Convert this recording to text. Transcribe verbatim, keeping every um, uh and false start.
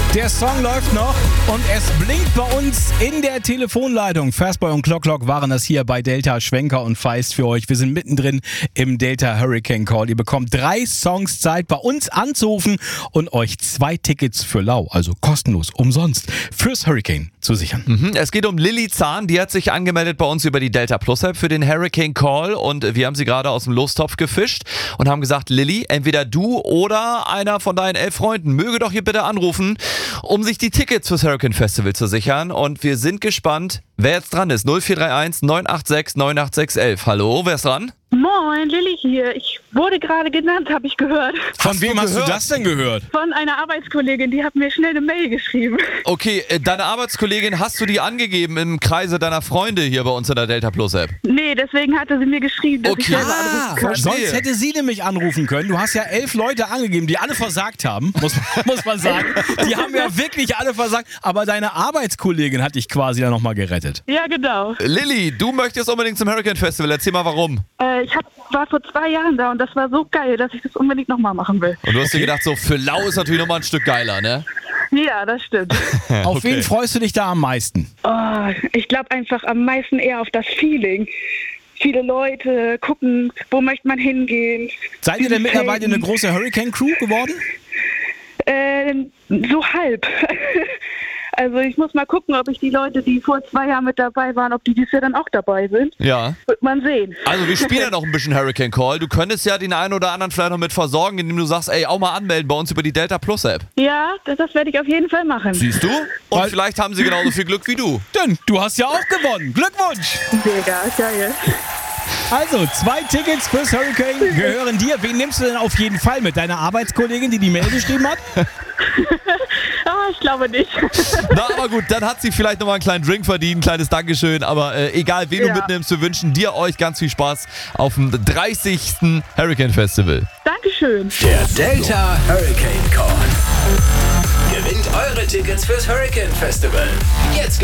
Der Song läuft noch und es blinkt bei uns in der Telefonleitung. Fastboy und Clock Clock waren das hier bei Delta, Schwenker und Feist für euch. Wir sind mittendrin im Delta Hurricane Call. Ihr bekommt drei Songs Zeit, bei uns anzurufen und euch zwei Tickets für Lau, also kostenlos, umsonst, fürs Hurricane zu sichern. Mhm, es geht um Lilly Zahn, die hat sich angemeldet bei uns über die Delta Plus App für den Hurricane Call und wir haben sie gerade aus dem Lostopf gefischt und haben gesagt, Lilly, entweder du oder einer von deinen elf Freunden möge doch hier bitte anrufen, um sich die Tickets fürs Hurricane Festival zu sichern. Und wir sind gespannt, wer jetzt dran ist. null vier drei eins neun acht sechs neun acht sechs eins eins. Hallo, wer ist dran? Moin, Lilly hier. Ich wurde gerade genannt, habe ich gehört. Von Hast wem du hast gehört? du das denn gehört? Von einer Arbeitskollegin, die hat mir schnell eine Mail geschrieben. Okay, äh, deine Arbeitskollegin, hast du die angegeben im Kreise deiner Freunde hier bei uns in der Delta Plus App? Nee, deswegen hatte sie mir geschrieben, dass Okay. ich selber Ah, anrufen kann. verstehe. Sonst hätte sie nämlich anrufen können. Du hast ja elf Leute angegeben, die alle versagt haben, muss, muss man sagen. Die haben ja wirklich alle versagt. Aber deine Arbeitskollegin hat dich quasi dann nochmal gerettet. Ja, genau. Lilly, du möchtest unbedingt zum Hurricane Festival. Erzähl mal, warum. Äh, ich hab, war vor zwei Jahren da und das war so geil, dass ich das unbedingt nochmal machen will. Und du hast dir gedacht, so für Lau ist natürlich nochmal ein Stück geiler, ne? Ja, das stimmt. Auf Okay. wen freust du dich da am meisten? Oh, ich glaube einfach am meisten eher auf das Feeling. Viele Leute gucken, wo möchte man hingehen. Seid ihr denn mittlerweile eine große Hurricane-Crew geworden? Äh, so halb. Also ich muss mal gucken, ob ich die Leute, die vor zwei Jahren mit dabei waren, ob die dieses Jahr dann auch dabei sind. Ja. Wird man sehen. Also wir spielen ja noch ein bisschen Hurricane Call. Du könntest ja den einen oder anderen vielleicht noch mit versorgen, indem du sagst, ey, auch mal anmelden bei uns über die Delta Plus App. Ja, das, das werde ich auf jeden Fall machen. Siehst du? Und Weil- vielleicht haben sie genauso viel Glück wie du. Denn du hast ja auch gewonnen. Glückwunsch! Mega, geil. Also, zwei Tickets fürs Hurricane gehören dir. Wen nimmst du denn auf jeden Fall mit? Deine Arbeitskollegin, die die Mail geschrieben hat? Ah, ich glaube nicht. Na, aber gut, dann hat sie vielleicht nochmal einen kleinen Drink verdient, ein kleines Dankeschön. Aber äh, egal, wen du Ja. mitnimmst, wir wünschen dir, euch ganz viel Spaß auf dem dreißigsten Hurricane Festival. Dankeschön. Der Delta Hurricane Call. Gewinnt eure Tickets fürs Hurricane Festival. Jetzt